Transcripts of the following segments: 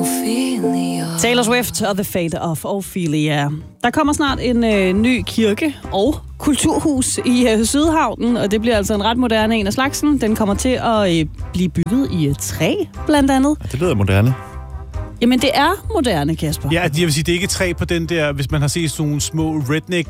Ophelia. Taylor Swift og The Fate of Ophelia. Der kommer snart en ny kirke og kulturhus i Sydhavnen, og det bliver altså en ret moderne en af slagsen. Den kommer til at blive bygget i træ, blandt andet. Det lyder moderne. Jamen, det er moderne, Kasper. Ja, jeg vil sige, det er ikke træ på den der, hvis man har set sådan nogle små redneck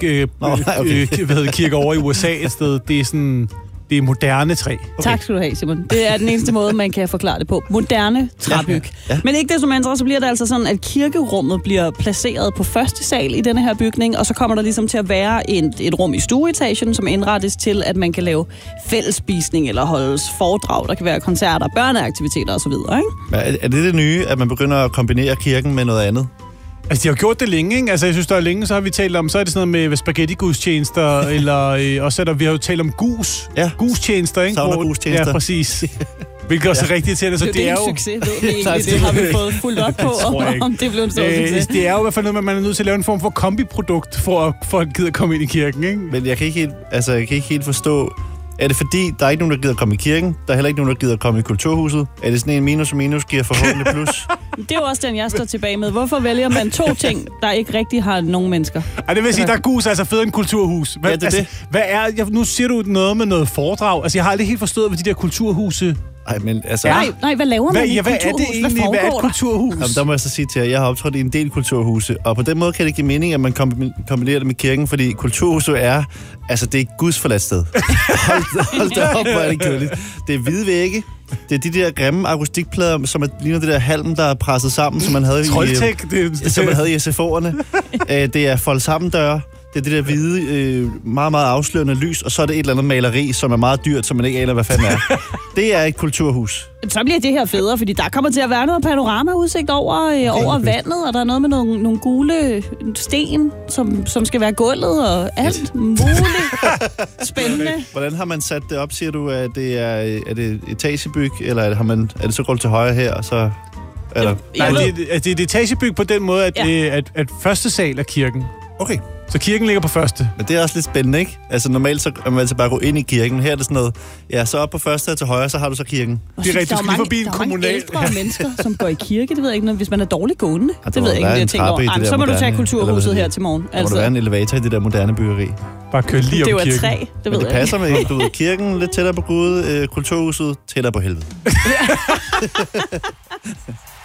kirker over i USA et sted. Det er sådan... Det er moderne træ. Okay. Tak skal du have, Simon. Det er den eneste måde, man kan forklare det på. Moderne træbyg. Ja. Men ikke desto mindre, så bliver det altså sådan, at kirkerummet bliver placeret på første sal i denne her bygning, og så kommer der ligesom til at være et rum i stueetagen, som indrettes til, at man kan lave fællesspisning eller holdes foredrag. Der kan være koncerter, børneaktiviteter osv. Er det nye, at man begynder at kombinere kirken med noget andet? Altså, de har gjort det længe, ikke? Altså, jeg synes, der er længe, så har vi talt om, så er det sådan noget med spaghetti-gudstjenester, eller også er der, vi har jo talt om gustjenester, ikke? Savner gustjenester. Ja, præcis. Hvilket også er rigtigt til det. Så det er jo en succes, ved vi egentlig. Det har vi fået fuldt op på, om det blev en stor succes. Det er jo i hvert fald noget, man er nødt til at lave en form for kombiprodukt, for at gide at komme ind i kirken, ikke? Men jeg kan ikke helt forstå... Er det fordi, der er ikke nogen, der gider komme i kirken? Der er heller ikke nogen, der gider komme i kulturhuset? Er det sådan en minus og minus giver forhåbentlig plus? Det er jo også den, jeg står tilbage med. Hvorfor vælger man to ting, der ikke rigtig har nogen mennesker? Det vil sige, der er gus altså federe end kulturhus. Hvad er, nu siger du noget med noget foredrag. Altså, jeg har aldrig helt forstået, hvad de der kulturhuse... Nej, men altså... Nej, hvad laver man i et kulturhus? Hvad er det egentlig? Hvad er et kulturhus? Jamen, der må jeg så sige til jer, jeg har optrådt i en del kulturhuse, og på den måde kan det give mening, at man kombinerer det med kirken, fordi kulturhuset er, altså det er et gudsforladt sted. Hold da op, hvor er det kedeligt. Det er hvide vægge. Det er de der grimme akustikplader, som ligner det der halm, der er presset sammen, som man havde i SFO'erne. Det er fold sammen døre. Det er det der hvide, meget, meget afslørende lys, og så er det et eller andet maleri, som er meget dyrt, som man ikke aner, hvad fanden er. Det er et kulturhus. Så bliver det her federe, fordi der kommer til at være noget panoramaudsigt over vandet, og der er noget med nogle gule sten, som skal være gulvet, og alt muligt spændende. Hvordan har man sat det op, siger du? Er det etagebyg, eller er det så gulvet til højre her, og så... Eller? Nej, det er et etagebyg på den måde, at første sal er kirken. Okay. Så kirken ligger på første. Men det er også lidt spændende, ikke? Altså normalt så kan man altså bare gå ind i kirken. Her er det sådan noget, ja, så op på første og til højre, så har du så kirken. Det er rigtigt, du skal lige forbi en kommunal... Der er mange ældre mennesker, som går i kirke. Det ved jeg ikke, hvis man er dårligt gående. Ja, det ved jeg ikke, det jeg tænker over. Så må du tage kulturhuset her til morgen. Altså. Må du være en elevator i det der moderne byggeri? Bare køre lige om kirken. Det er jo et træ, det ved jeg. Det passer med, du ved, kirken lidt tættere på Gud, kulturhuset tættere på helvede.